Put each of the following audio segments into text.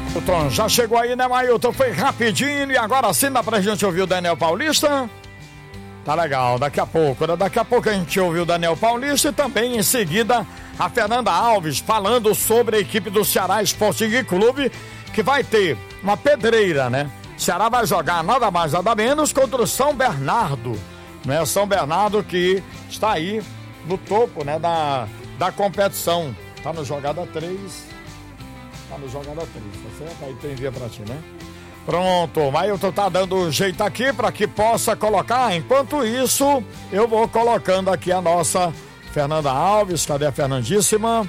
Mailton, já chegou aí, né, Mailton? Foi rapidinho e agora sim dá pra gente ouvir o Daniel Paulista? Tá legal, daqui a pouco, né? Daqui a pouco a gente ouviu o Daniel Paulista e também em seguida a Fernanda Alves falando sobre a equipe do Ceará Sporting Clube, que vai ter uma pedreira, né? O Ceará vai jogar nada mais nada menos contra o São Bernardo, né? São Bernardo que está aí no topo, né, da competição. Tá no jogada 3. Tá no jogada 3, tá certo? Aí tem via pra ti, né? Pronto, o Mailton tá dando um jeito aqui para que possa colocar. Enquanto isso, eu vou colocando aqui a nossa Fernanda Alves. Cadê a Fernandíssima?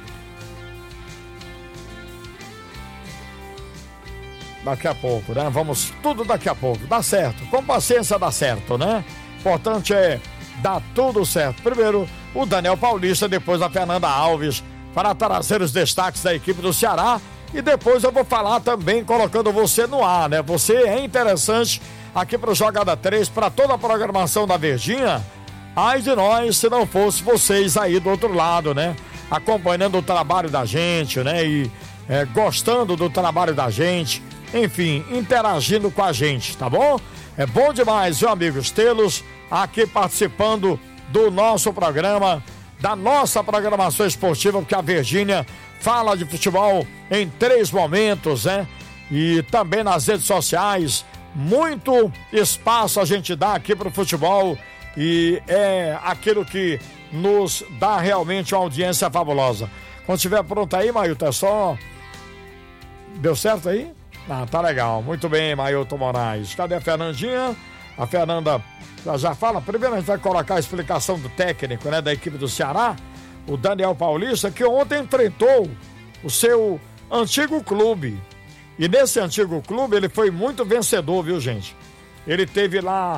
Daqui a pouco, né? Vamos tudo daqui a pouco. Dá certo. Com paciência dá certo, né? Importante é dar tudo certo. Primeiro, o Daniel Paulista, depois a Fernanda Alves, para trazer os destaques da equipe do Ceará. E depois eu vou falar também colocando você no ar, né? Você é interessante aqui para o Jogada 3, para toda a programação da Verdinha. Ai de nós se não fosse vocês aí do outro lado, né? Acompanhando o trabalho da gente, né? E gostando do trabalho da gente. Enfim, interagindo com a gente, tá bom? É bom demais, viu, amigos? Tê-los aqui participando do nosso programa, da nossa programação esportiva, porque a Virgínia fala de futebol em 3 momentos, né? E também nas redes sociais, muito espaço a gente dá aqui pro futebol e é aquilo que nos dá realmente uma audiência fabulosa. Quando estiver pronto aí, Mailton, é só... Deu certo aí? Ah, tá legal. Muito bem, Mailton Moraes. Cadê a Fernandinha? A Fernanda já fala. Primeiro a gente vai colocar a explicação do técnico, né, da equipe do Ceará, o Daniel Paulista, que ontem enfrentou o seu antigo clube. E nesse antigo clube ele foi muito vencedor, viu, gente? Ele teve lá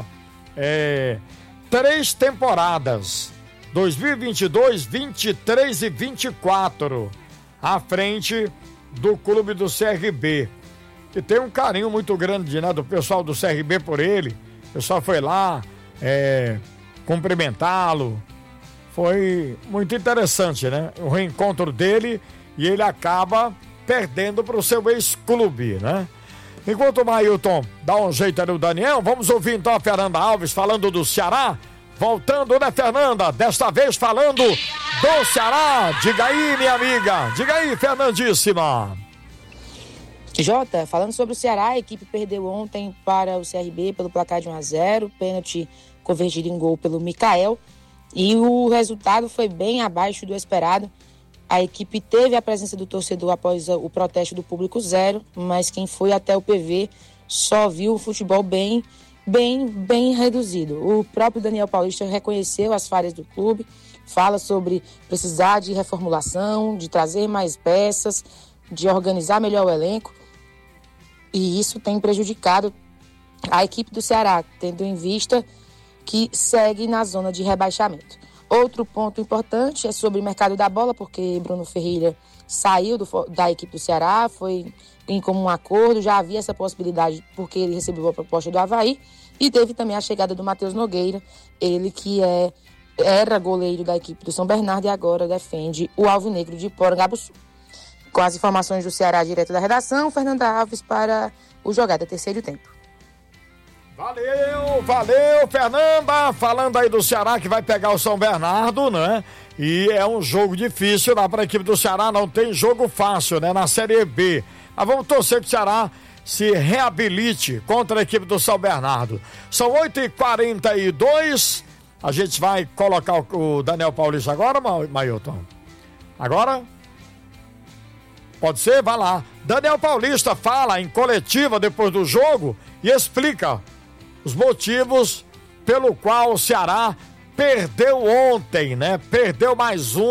3 temporadas, 2022, 23 e 24, à frente do clube do CRB. E tem um carinho muito grande, né, do pessoal do CRB por ele. O pessoal foi lá cumprimentá-lo. Foi muito interessante, né? O reencontro dele, e ele acaba perdendo para o seu ex-clube, né? Enquanto o Mailton dá um jeito ali no Daniel, vamos ouvir então a Fernanda Alves falando do Ceará. Voltando, né, Fernanda? Desta vez falando do Ceará. Diga aí, minha amiga. Diga aí, Fernandíssima. Jota, falando sobre o Ceará, a equipe perdeu ontem para o CRB pelo placar de 1-0, pênalti convertido em gol pelo Mikael. E o resultado foi bem abaixo do esperado. A equipe teve a presença do torcedor após o protesto do público 0, mas quem foi até o PV só viu o futebol bem reduzido. O próprio Daniel Paulista reconheceu as falhas do clube, fala sobre precisar de reformulação, de trazer mais peças, de organizar melhor o elenco. E isso tem prejudicado a equipe do Ceará, tendo em vista que segue na zona de rebaixamento. Outro ponto importante é sobre o mercado da bola, porque Bruno Ferreira saiu da equipe do Ceará, foi em comum acordo, já havia essa possibilidade porque ele recebeu a proposta do Avaí, e teve também a chegada do Matheus Nogueira, ele que era goleiro da equipe do São Bernardo e agora defende o Alvinegro de Porangabuçu. Com as informações do Ceará direto da redação, Fernanda Alves para o Jogada Terceiro Tempo. Valeu, Fernanda, falando aí do Ceará que vai pegar o São Bernardo, né? E é um jogo difícil lá para a equipe do Ceará, não tem jogo fácil, né? Na Série B. Mas vamos torcer que o Ceará se reabilite contra a equipe do São Bernardo. São 8h42, a gente vai colocar o Daniel Paulista agora, Mailton? Agora? Pode ser? Vai lá. Daniel Paulista fala em coletiva depois do jogo e explica os motivos pelo qual o Ceará perdeu ontem, né? Perdeu mais um.